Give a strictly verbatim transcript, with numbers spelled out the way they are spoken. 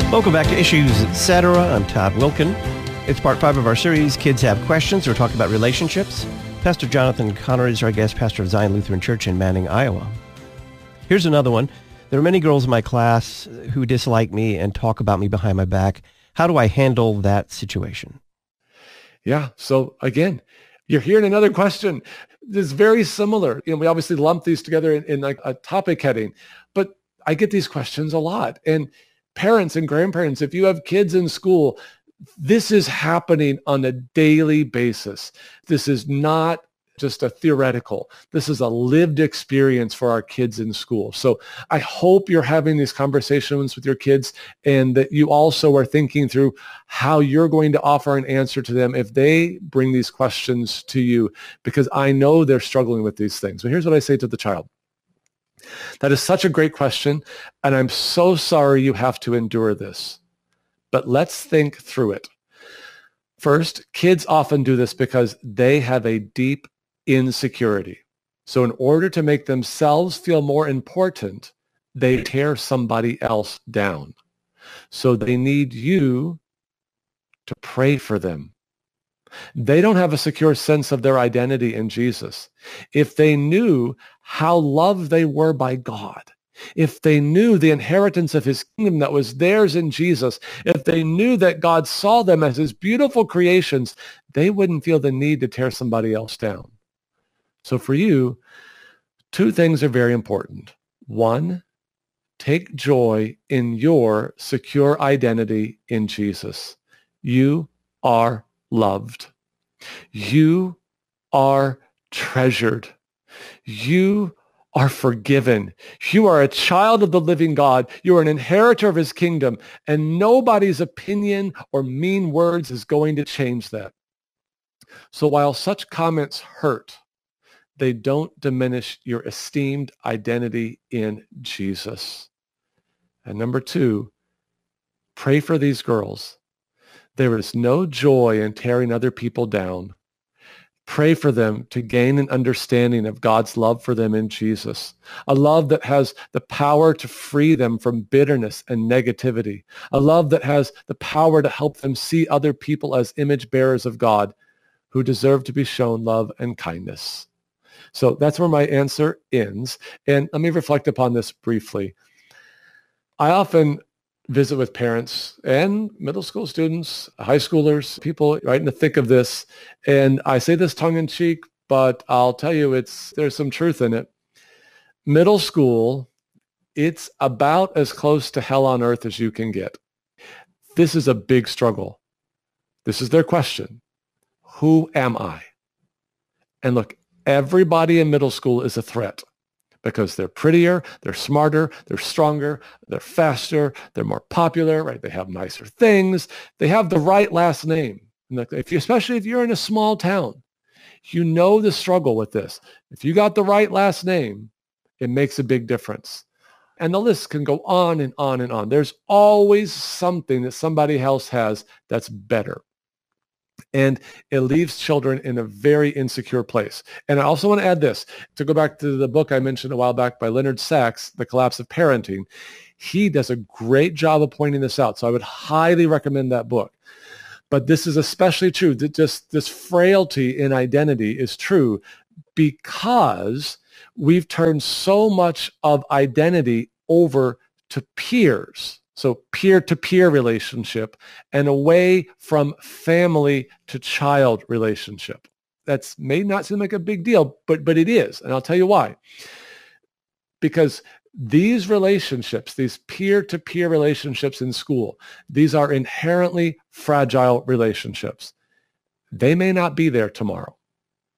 Welcome back to Issues Etc. I'm Todd Wilkin. It's part five of our series, Kids Have Questions. We're talking about relationships. Pastor Jonathan Conner is our guest, pastor of Zion Lutheran Church in Manning, Iowa. Here's another one. There are many girls in my class who dislike me and talk about me behind my back. How do I handle that situation? Yeah, so again, you're hearing another question. It's very similar. You know, we obviously lump these together in, in like a topic heading, but I get these questions a lot. And parents and grandparents, if you have kids in school, this is happening on a daily basis. This is not just a theoretical. This is a lived experience for our kids in school. So I hope you're having these conversations with your kids and that you also are thinking through how you're going to offer an answer to them if they bring these questions to you, because I know they're struggling with these things. But here's what I say to the child. That is such a great question, and I'm so sorry you have to endure this. But let's think through it. First, kids often do this because they have a deep insecurity. So in order to make themselves feel more important, they tear somebody else down. So they need you to pray for them. They don't have a secure sense of their identity in Jesus. If they knew how loved they were by God, if they knew the inheritance of his kingdom that was theirs in Jesus, if they knew that God saw them as his beautiful creations, they wouldn't feel the need to tear somebody else down. So for you, two things are very important. One, take joy in your secure identity in Jesus. You are loved. You are treasured. You are forgiven. You are a child of the living God. You are an inheritor of his kingdom, and nobody's opinion or mean words is going to change that. So while such comments hurt, they don't diminish your esteemed identity in Jesus. And number two, pray for these girls. There is no joy in tearing other people down. Pray for them to gain an understanding of God's love for them in Jesus, a love that has the power to free them from bitterness and negativity, a love that has the power to help them see other people as image bearers of God who deserve to be shown love and kindness. So that's where my answer ends. And let me reflect upon this briefly. I often visit with parents and middle school students, high schoolers, people right in the thick of this. And I say this tongue in cheek, but I'll tell you, it's there's some truth in it. Middle school, it's about as close to hell on earth as you can get. This is a big struggle. This is their question. Who am I? And look, everybody in middle school is a threat. Because they're prettier, they're smarter, they're stronger, they're faster, they're more popular, right? They have nicer things. They have the right last name. And if you, especially if you're in a small town, you know the struggle with this. If you got the right last name, it makes a big difference. And the list can go on and on and on. There's always something that somebody else has that's better. And it leaves children in a very insecure place. And I also want to add this, to go back to the book I mentioned a while back by Leonard Sachs, The Collapse of Parenting. He does a great job of pointing this out. So I would highly recommend that book. But this is especially true. That just this frailty in identity is true because we've turned so much of identity over to peers. So peer-to-peer relationship and away from family to child relationship. That's may not seem like a big deal, but, but it is. And I'll tell you why. Because these relationships, these peer-to-peer relationships in school, these are inherently fragile relationships. They may not be there tomorrow.